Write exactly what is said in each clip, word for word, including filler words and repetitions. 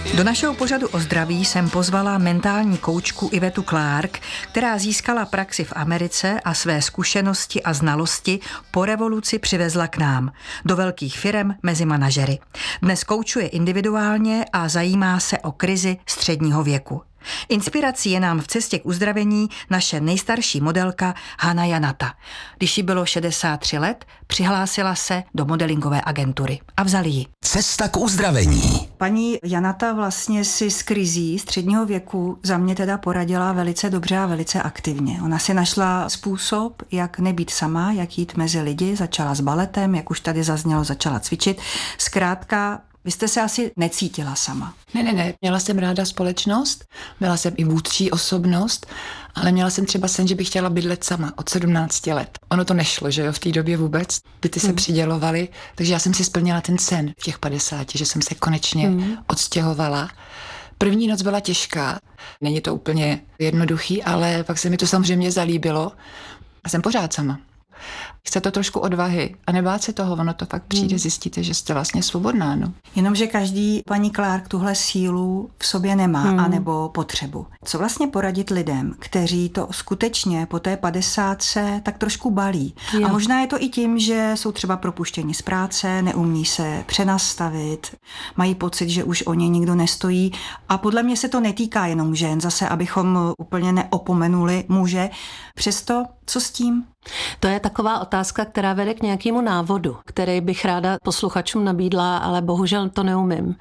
Do našeho pořadu o zdraví jsem pozvala mentální koučku Ivetu Clark, která získala praxi v Americe a své zkušenosti a znalosti po revoluci přivezla k nám, do velkých firem mezi manažery. Dnes koučuje individuálně a zajímá se o krizi středního věku. Inspirací je nám v cestě k uzdravení naše nejstarší modelka Hana Janata. Když jí bylo šedesát tři let, přihlásila se do modelingové agentury a vzali ji. Cesta k uzdravení. Paní Janata vlastně si s krizí středního věku za mě teda poradila velice dobře a velice aktivně. Ona si našla způsob, jak nebýt sama, jak jít mezi lidi, začala s baletem, jak už tady zaznělo, začala cvičit. Zkrátka, vy jste se asi necítila sama. Ne, ne, ne. Měla jsem ráda společnost, byla jsem i vůdčí osobnost, ale měla jsem třeba sen, že bych chtěla bydlet sama od sedmnácti let. Ono to nešlo, že jo, v té době vůbec. Byty se hmm. přidělovaly, takže já jsem si splnila ten sen v těch padesáti, že jsem se konečně hmm. odstěhovala. První noc byla těžká, není to úplně jednoduchý, ale pak se mi to samozřejmě zalíbilo a jsem pořád sama. Chce to trošku odvahy a nebát se toho, ono to fakt přijde, zjistíte, že jste vlastně svobodná. No. Jenomže každý, paní Clark, tuhle sílu v sobě nemá, hmm. anebo potřebu. Co vlastně poradit lidem, kteří to skutečně po té padesátce tak trošku balí? Jo. A možná je to i tím, že jsou třeba propuštěni z práce, neumí se přenastavit, mají pocit, že už o ně nikdo nestojí. A podle mě se to netýká jenom žen, zase abychom úplně neopomenuli muže. Přesto, co s tím? To je taková otázka, která vede k nějakému návodu, který bych ráda posluchačům nabídla, ale bohužel to neumím,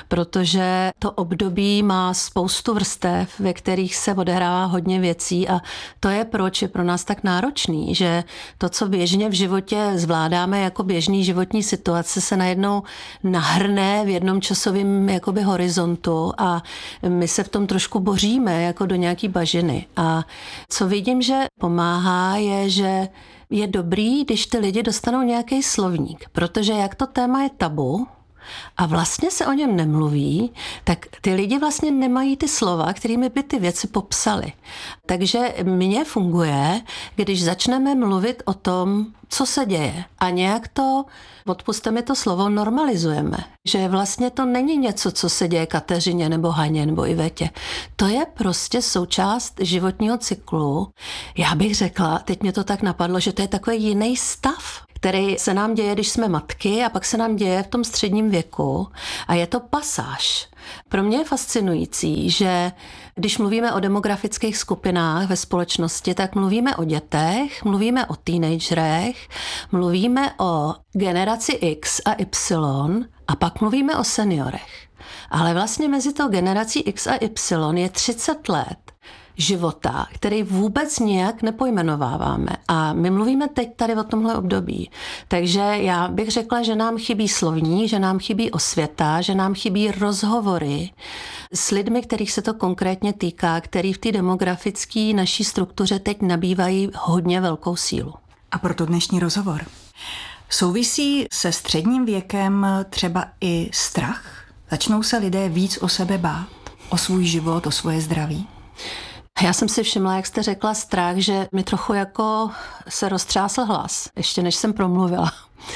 protože to období má spoustu vrstev, ve kterých se odehrává hodně věcí a to je proč je pro nás tak náročný, že to, co běžně v životě zvládáme jako běžný životní situace, se najednou nahrne v jednom časovém jakoby horizontu a my se v tom trošku boříme jako do nějaký bažiny. A co vidím, že pomáhá, je, že je dobrý, když ty lidi dostanou nějaký slovník, protože jak to téma je tabu a vlastně se o něm nemluví, tak ty lidi vlastně nemají ty slova, kterými by ty věci popsali. Takže mně funguje, když začneme mluvit o tom, co se děje a nějak to, odpusťte mi to slovo, normalizujeme. Že vlastně to není něco, co se děje Kateřině nebo Haně nebo Ivetě. To je prostě součást životního cyklu. Já bych řekla, teď mě to tak napadlo, že to je takový jiný stav, který se nám děje, když jsme matky a pak se nám děje v tom středním věku a je to pasáž. Pro mě je fascinující, že když mluvíme o demografických skupinách ve společnosti, tak mluvíme o dětech, mluvíme o teenagerech, mluvíme o generaci X a Y a pak mluvíme o seniorech. Ale vlastně mezi tou generací X a Y je třicet let života, který vůbec nijak nepojmenováváme. A my mluvíme teď tady o tomhle období. Takže já bych řekla, že nám chybí slovní, že nám chybí osvěta, že nám chybí rozhovory s lidmi, kterých se to konkrétně týká, který v té demografické naší struktuře teď nabývají hodně velkou sílu. A proto dnešní rozhovor. Souvisí se středním věkem třeba i strach? Začnou se lidé víc o sebe bát? O svůj život, o svoje zdraví? Já jsem si všimla, jak jste řekla strach, že mi trochu jako se roztřásl hlas, ještě než jsem promluvila.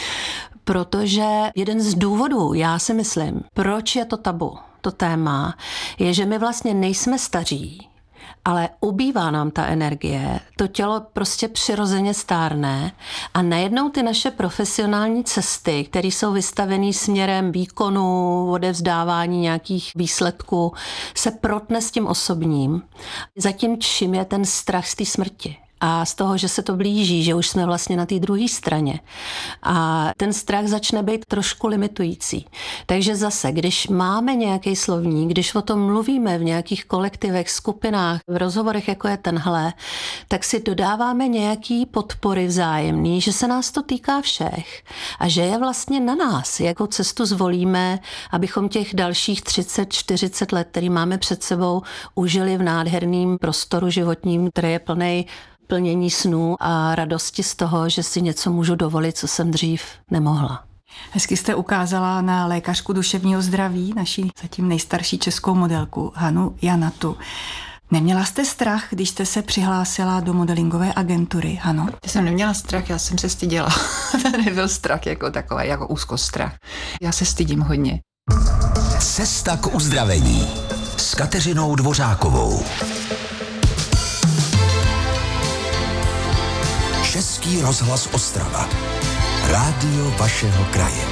Protože jeden z důvodů, já si myslím, proč je to tabu, to téma, je, že my vlastně nejsme staří, ale ubývá nám ta energie, to tělo prostě přirozeně stárne a najednou ty naše profesionální cesty, které jsou vystavené směrem výkonu, odevzdávání nějakých výsledků, se protne s tím osobním. Zatím čím je ten strach z té smrti. A z toho, že se to blíží, že už jsme vlastně na té druhé straně. A ten strach začne být trošku limitující. Takže zase, když máme nějaký slovník, když o tom mluvíme v nějakých kolektivech, skupinách, v rozhovorech, jako je tenhle, tak si dodáváme nějaký podpory vzájemný, že se nás to týká všech a že je vlastně na nás, jakou cestu zvolíme, abychom těch dalších třicet čtyřicet let, který máme před sebou, užili v nádherném prostoru životním, který je plnej plnění snů a radosti z toho, že si něco můžu dovolit, co jsem dřív nemohla. Hezky jste ukázala na lékařku duševního zdraví, naší zatím nejstarší českou modelku Hanu Janatu. Neměla jste strach, když jste se přihlásila do modelingové agentury, Hano? Já jsem neměla strach, já jsem se styděla. To nebyl strach jako takový, jako úzkostrach. Já se stydím hodně. Cesta k uzdravení s Kateřinou Dvořákovou. Český rozhlas Ostrava. Rádio vašeho kraje.